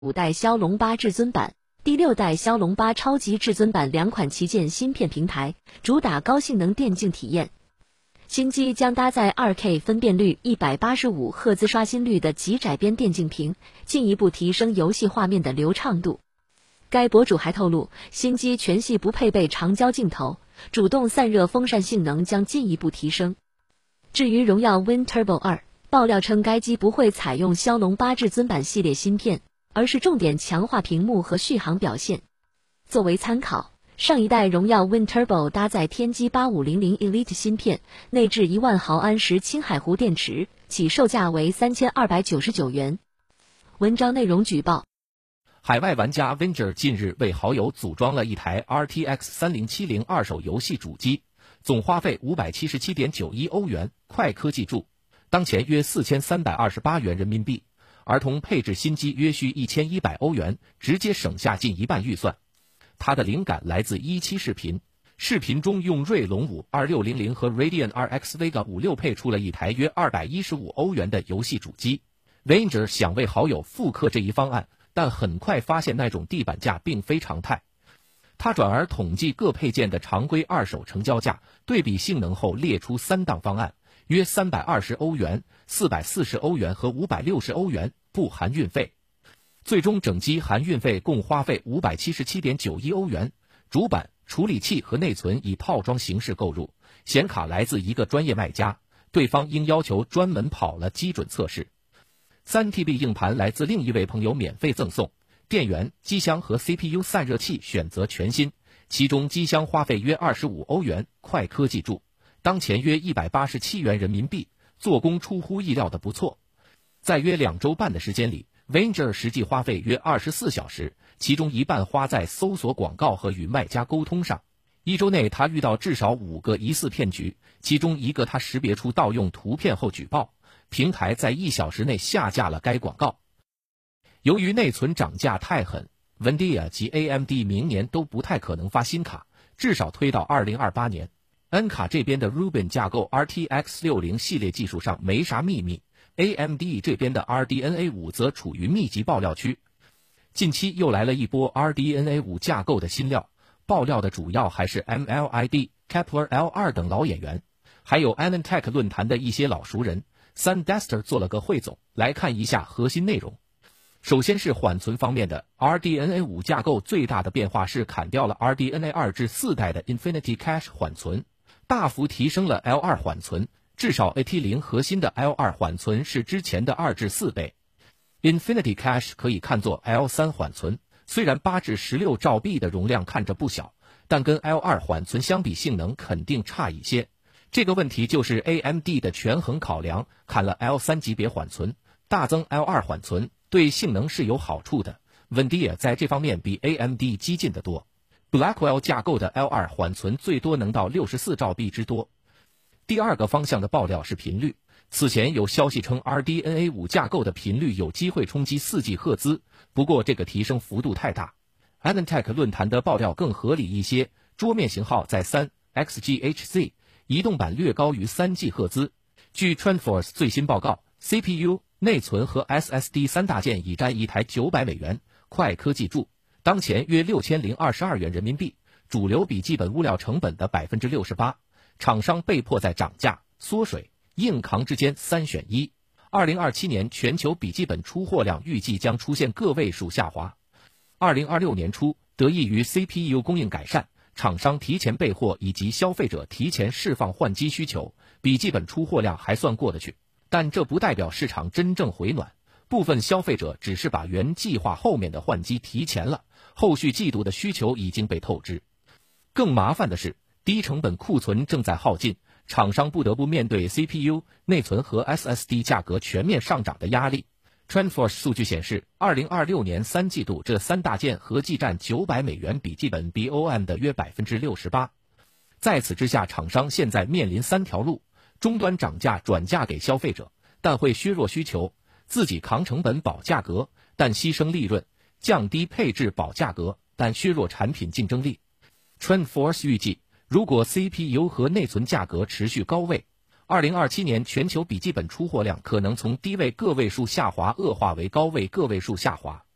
5代骁龙8至尊版、第6代骁龙8超级至尊版两款旗舰芯片平台，主打高性能电竞体验。新机将搭载 2K 分辨率、185赫兹刷新率的极窄边电竞屏，进一步提升游戏画面的流畅度。该博主还透露，新机全系不配备长焦镜头，主动散热风扇性能将进一步提升。至于荣耀 Win Turbo 2，爆料称该机不会采用骁龙8至尊版系列芯片，而是重点强化屏幕和续航表现。作为参考，上一代荣耀 Win Turbo 搭载天玑8500 Elite 芯片，内置1万毫安时青海湖电池，起售价为3299元。文章内容举报。 海外玩家 Venger 近日为好友组装了一台 RTX 3070二手游戏主机，总花费577.91欧元，快科技铸，当前约4328元人民币，儿童配置新机约需1100欧元，直接省下近一半预算。它的灵感来自17视频，视频中用锐龙5 2600和 Radeon RX Vega 56配出了一台约215欧元的游戏主机。Venger 想为好友复刻这一方案，但很快发现那种地板价并非常态。他转而统计各配件的常规二手成交价，对比性能后列出3档方案，约320欧元、440欧元和560欧元，不含运费。最终整机含运费共花费577.91欧元，主板、处理器和内存以套装形式购入，显卡来自一个专业卖家，对方应要求专门跑了基准测试。3TB 硬盘来自另一位朋友免费赠送，电源、机箱和 CPU 散热器选择全新，其中机箱花费约25欧元，快科技铸，当前约187元人民币，做工出乎意料的不错。在约2周半的时间里，Venger 实际花费约24小时，其中一半花在搜索广告和与卖家沟通上。1周内他遇到至少5个疑似骗局，其中一个他识别出盗用图片后举报，平台在1小时内下架了该广告。由于内存涨价太狠， NVIDIA 及 AMD 明年都不太可能发新卡，至少推到2028年。N 卡这边的 Rubin 架构 RTX 60系列技术上没啥秘密， AMD 这边的 RDNA 5则处于密集爆料区。近期又来了一波 RDNA 5架构的新料，爆料的主要还是 MLID、Kepler-L2 等老演员，还有 AnandTech 论坛的一些老熟人。SunDuster 做了个汇总，来看一下核心内容。首先是缓存方面的， RDNA 5架构最大的变化是砍掉了 RDNA 2至4代的 Infinity Cache 缓存，大幅提升了 L2 缓存，至少 AT0 核心的 L2 缓存是之前的2至4倍。Infinity Cache 可以看作 L3 缓存，虽然8至16兆 B 的容量看着不小，但跟 L2 缓存相比性能肯定差一些。这个问题就是 AMD 的权衡考量，砍了 L3 级别缓存，大增 L2 缓存，对性能是有好处的。NVIDIA 在这方面比 AMD 激进得多。Blackwell 架构的 L2 缓存最多能到64兆 B 之多。第二个方向的爆料是频率，此前有消息称 RDNA 5架构的频率有机会冲击4G 赫兹，不过这个提升幅度太大。AnandTech 论坛的爆料更合理一些，桌面型号在 3XGHz，移动版略高于3G 赫兹。据 TrendForce 最新报告， CPU、内存和 SSD 3大件已占一台900美元，快科技铸，当前约6022元人民币，主流笔记本物料成本的 68%， 厂商被迫在涨价、缩水、硬扛之间3选1。2027年全球笔记本出货量预计将出现个位数下滑。2026年初，得益于 CPU 供应改善，厂商提前备货以及消费者提前释放换机需求，笔记本出货量还算过得去，但这不代表市场真正回暖，部分消费者只是把原计划后面的换机提前了，后续季度的需求已经被透支。更麻烦的是，低成本库存正在耗尽，厂商不得不面对 CPU、内存和 SSD 价格全面上涨的压力。TrendForce 数据显示，2026年3季度这3大件合计占900美元笔记本 BOM 的约 68%。在此之下，厂商现在面临3条路：终端涨价转嫁给消费者，但会削弱需求；自己扛成本保价格，但牺牲利润；降低配置保价格，但削弱产品竞争力。TrendForce 预计，如果 CPU 和内存价格持续高位，2027年全球笔记本出货量可能从低位个位数下滑恶化为高位个位数下滑。